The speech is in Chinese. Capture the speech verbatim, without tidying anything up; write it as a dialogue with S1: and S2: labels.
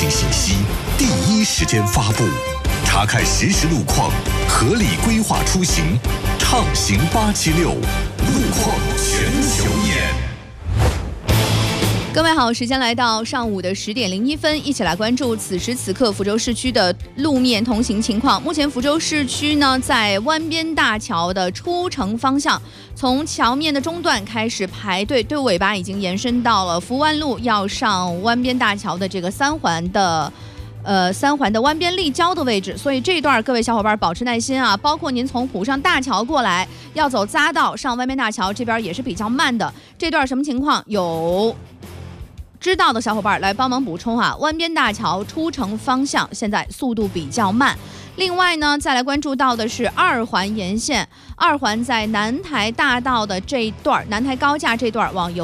S1: 情信息第一时间发布，查看实时路况，合理规划出行，畅行八七六，路况全球眼。
S2: 各位好，时间来到上午的十点零一分，一起来关注此时此刻福州市区的路面通行情况。目前福州市区呢，在湾边大桥的出城方向，从桥面的中段开始排队，队伍尾巴已经延伸到了福湾路要上湾边大桥的这个三环的。呃，三环的湾边立交的位置，所以这一段各位小伙伴保持耐心啊！包括您从浦上大桥过来，要走匝道上湾边大桥这边也是比较慢的。这段什么情况？有知道的小伙伴来帮忙补充啊！湾边大桥出城方向现在速度比较慢。另外呢，再来关注到的是二环沿线，二环在南台大道的这一段，南台高架这段往右